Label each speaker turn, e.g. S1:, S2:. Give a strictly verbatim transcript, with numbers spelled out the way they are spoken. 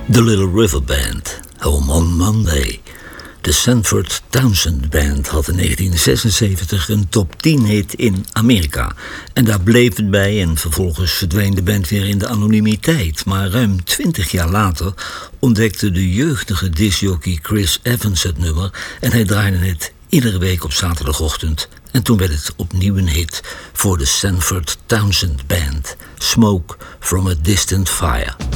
S1: The Little River Band, Home on Monday. De Sanford Townsend Band had in negentien zesenzeventig een top tien hit in Amerika. En daar bleef het bij en vervolgens verdween de band weer in de anonimiteit. Maar ruim twintig jaar later ontdekte de jeugdige discjockey Chris Evans het nummer en hij draaide het iedere week op zaterdagochtend. En toen werd het opnieuw een hit voor de Sanford Townsend Band, Smoke from a Distant Fire.